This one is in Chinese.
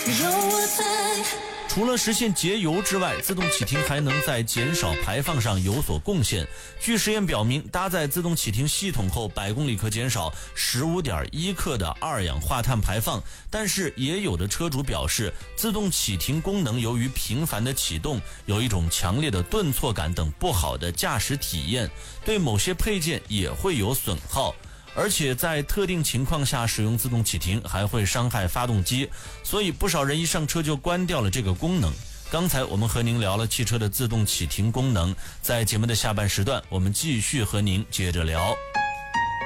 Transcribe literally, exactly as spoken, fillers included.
有我在。 除了实现节油之外，自动启停还能在减少排放上有所贡献。据实验表明，搭载自动启停系统后，百公里可减少 十五点一 克的二氧化碳排放。但是也有的车主表示，自动启停功能由于频繁的启动，有一种强烈的顿挫感等不好的驾驶体验，对某些配件也会有损耗。而且在特定情况下使用自动启停还会伤害发动机，所以不少人一上车就关掉了这个功能。刚才我们和您聊了汽车的自动启停功能，在节目的下半时段，我们继续和您接着聊。